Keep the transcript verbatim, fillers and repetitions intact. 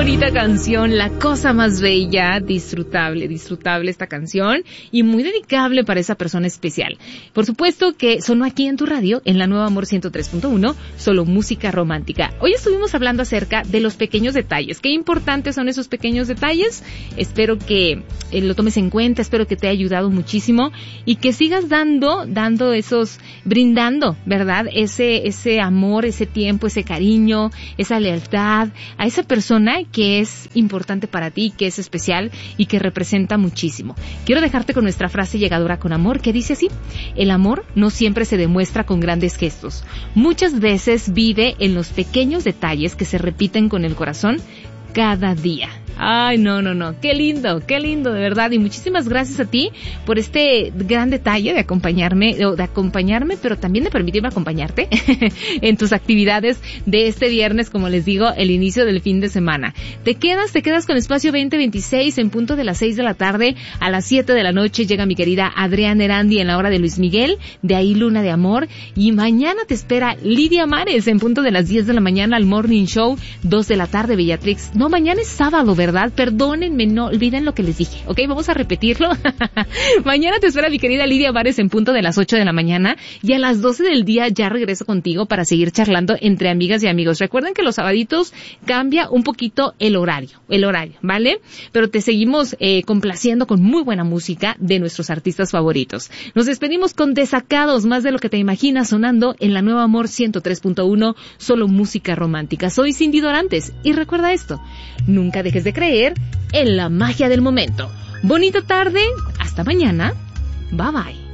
bonita canción, la cosa más bella, disfrutable, disfrutable esta canción y muy dedicable para esa persona especial. Por supuesto que sonó aquí en tu radio, en la Nueva Amor ciento tres punto uno, solo música romántica. Hoy estuvimos hablando acerca de los pequeños detalles. ¿Qué importantes son esos pequeños detalles? Espero que eh, lo tomes en cuenta, espero que te haya ayudado muchísimo y que sigas dando, dando esos, brindando, ¿verdad? Ese, ese amor, ese tiempo, ese cariño, esa lealtad a esa persona que es importante para ti, que es especial y que representa muchísimo. Quiero dejarte con nuestra frase llegadora con amor que dice así: el amor no siempre se demuestra con grandes gestos. Muchas veces vive en los pequeños detalles que se repiten con el corazón cada día. Ay, no, no, no, qué lindo, qué lindo, de verdad, y muchísimas gracias a ti por este gran detalle de acompañarme, o de acompañarme, pero también de permitirme acompañarte en tus actividades de este viernes, como les digo, el inicio del fin de semana. Te quedas, te quedas con Espacio veinte veintiséis en punto de las seis de la tarde, a las siete de la noche llega mi querida Adriana Erandi en la hora de Luis Miguel, de ahí Luna de Amor, y mañana te espera Lidia Mares en punto de las diez de la mañana al Morning Show, dos de la tarde, Bellatrix. No, mañana es sábado, ¿verdad? ¿verdad? Perdónenme, no olviden lo que les dije, ¿ok? Vamos a repetirlo. Mañana te espera mi querida Lidia Vares en punto de las ocho de la mañana y a las doce del día ya regreso contigo para seguir charlando entre amigas y amigos. Recuerden que los sabaditos cambia un poquito el horario, el horario, ¿vale? Pero te seguimos eh, complaciendo con muy buena música de nuestros artistas favoritos. Nos despedimos con Desacados, más de lo que te imaginas, sonando en la Nueva Amor ciento tres punto uno, solo música romántica. Soy Cindy Dorantes y recuerda esto: nunca dejes de creer en la magia del momento. Bonita tarde, hasta mañana, bye bye.